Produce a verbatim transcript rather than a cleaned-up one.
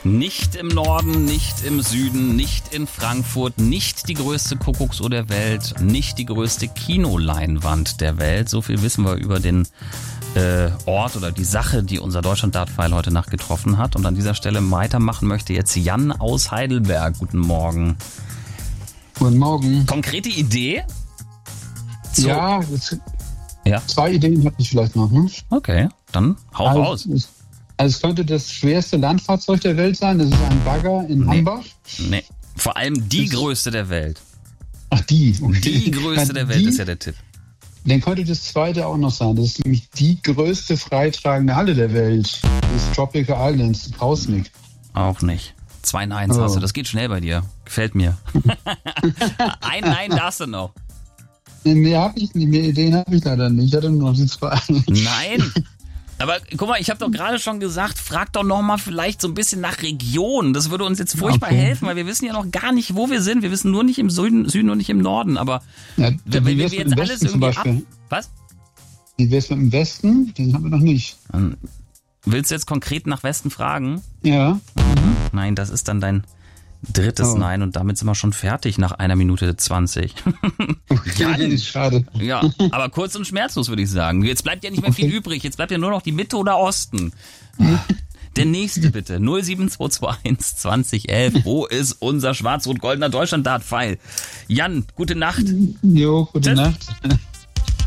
Nicht im Norden, nicht im Süden, nicht in Frankfurt, nicht die größte Kuckucksuhr der Welt, nicht die größte Kinoleinwand der Welt. So viel wissen wir über den äh, Ort oder die Sache, die unser Deutschland-Dart-Pfeil heute Nacht getroffen hat. Und an dieser Stelle weitermachen möchte jetzt Jan aus Heidelberg. Guten Morgen. Guten Morgen. Konkrete Idee? So. Ja, das, ja, zwei Ideen hatte ich vielleicht noch. Hm? Okay, dann hau also, raus. Es, also es könnte das schwerste Landfahrzeug der Welt sein. Das ist ein Bagger in Nee. Hambach. Nee, vor allem die Das- größte der Welt. Ach, die. Okay. Die größte der Welt die, ist ja der Tipp. Dann könnte das zweite auch noch sein. Das ist nämlich die größte freitragende Halle der Welt. Das ist Tropical Islands, Krausnick. Auch nicht. Zwei Neins Oh. hast du, das geht schnell bei dir. Gefällt mir. Ein Nein darfst du noch. Nee, mehr habe ich nicht, mehr Ideen habe ich leider nicht. Ich hatte nur noch die zwei. Nein. Aber guck mal, ich habe doch gerade schon gesagt, frag doch noch mal vielleicht so ein bisschen nach Region. Das würde uns jetzt furchtbar Okay. helfen, weil wir wissen ja noch gar nicht, wo wir sind. Wir wissen nur nicht im Süden, Süden und nicht im Norden. Aber Ja, wenn wie wir wär's mit jetzt dem alles Westen zum irgendwie ab... Beispiel? Was? Wie wär's mit dem Westen? Den haben wir noch nicht. Ähm, Willst du jetzt konkret nach Westen fragen? Ja. Nein, das ist dann dein drittes Oh. Nein und damit sind wir schon fertig nach einer Minute zwanzig. Jan. Schade. Ja, aber kurz und schmerzlos würde ich sagen. Jetzt bleibt ja nicht mehr viel Okay. übrig. Jetzt bleibt ja nur noch die Mitte oder Osten. Der nächste bitte. null sieben zwei zwei eins zwanzig elf. Wo ist unser schwarz-rot-goldener Deutschland-Dart-Pfeil? Jan, gute Nacht. Jo, gute Tschüss. Nacht.